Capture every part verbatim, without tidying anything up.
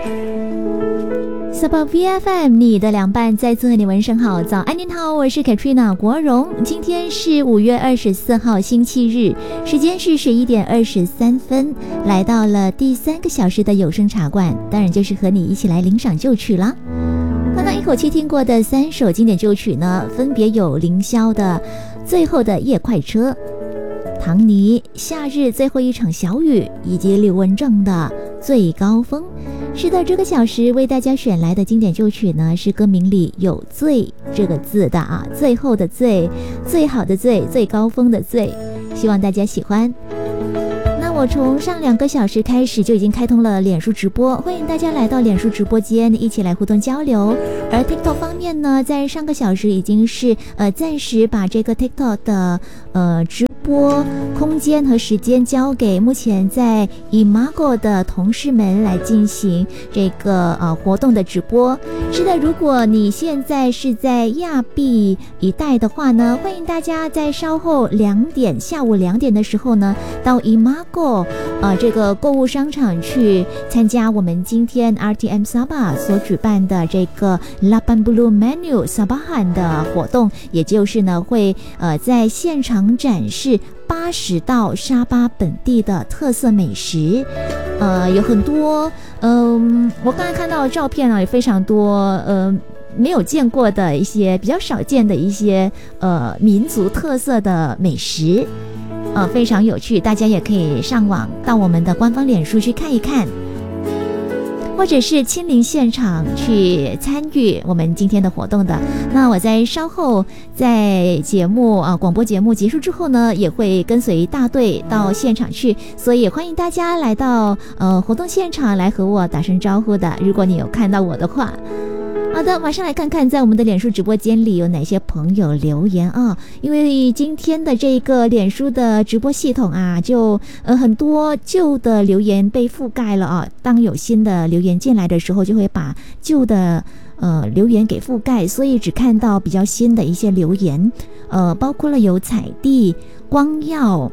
Sabah V F M 你的凉拌，再次和你问声好，早安您好，我是 Katrina 国荣。今天是五月二十四号星期日，时间是十一点二十三分，来到了第三个小时的有声茶馆，当然就是和你一起来领赏旧曲啦。刚刚一口气听过的三首经典旧曲呢，分别有凌霄的《最后的夜快车》，唐尼《夏日最后一场小雨》，以及刘文正的《最高峰》。是的，这个小时为大家选来的经典旧曲呢，是歌名里有“最”这个字的啊，最后的最，最好的最，最高峰的最，希望大家喜欢。那我从上两个小时开始就已经开通了脸书直播，欢迎大家来到脸书直播间一起来互动交流。而 TikTok 方面呢，在上个小时已经是呃暂时把这个 TikTok 的呃直播空间和时间交给目前在 Imago 的同事们来进行这个呃活动的直播。是的，如果你现在是在亚庇一带的话呢，欢迎大家在稍后两点下午两点的时候呢，到 Imago 呃这个购物商场去参加我们今天 R T M Sabah 所举办的这个 lapan puluh Menu Sabahan 的活动，也就是呢会呃在现场展示八十道沙巴本地的特色美食，呃，有很多，嗯、呃，我刚才看到的照片啊，也非常多，呃，没有见过的一些比较少见的一些呃民族特色的美食，呃，非常有趣，大家也可以上网到我们的官方脸书去看一看。或者是亲临现场去参与我们今天的活动的，那我在稍后在节目啊广播节目结束之后呢，也会跟随大队到现场去，所以欢迎大家来到呃活动现场来和我打声招呼的，如果你有看到我的话。好的，马上来看看在我们的脸书直播间里有哪些朋友留言啊！因为今天的这个脸书的直播系统啊，就呃很多旧的留言被覆盖了啊。当有新的留言进来的时候，就会把旧的呃留言给覆盖，所以只看到比较新的一些留言，呃，包括了有彩地、光耀。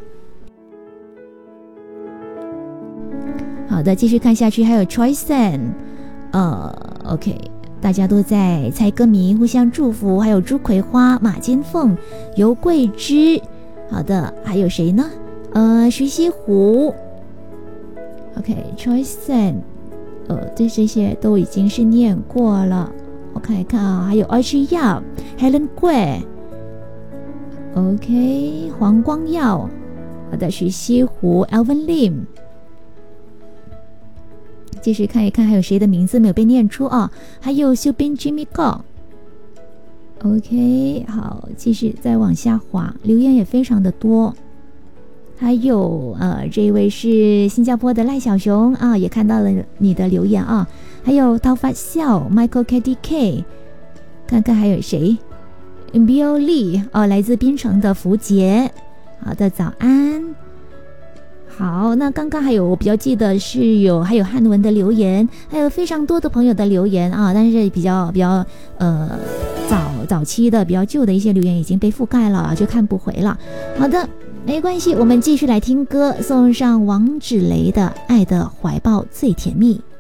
好的，继续看下去，还有 Choi San， 呃 ，OK。大家都在猜歌名，互相祝福，还有朱葵花、马金凤、尤桂枝，好的，还有谁呢？呃，徐西湖 ，OK，Choice San， 呃，对这些都已经是念过了。我看一看啊，还有 Archie Yap、Helen Gui，OK， 黄光耀，好的，徐西湖 ，Alvin Lim。继续看一看还有谁的名字没有被念出啊？还有修斌 Jimmy Go，OK， 好，继续再往下滑，留言也非常的多。还有呃，这一位是新加坡的赖小熊啊，也看到了你的留言啊。还有刀发笑 Michael K D K， 看看还有谁 Bill Lee 哦，来自槟城的福杰。好的，早安。好，那刚刚还有我比较记得是有还有汉文的留言，还有非常多的朋友的留言啊，但是比较比较呃早早期的比较旧的一些留言已经被覆盖了，就看不回了。好的，没关系，我们继续来听歌，送上王芷蕾的《爱的怀抱最甜蜜》。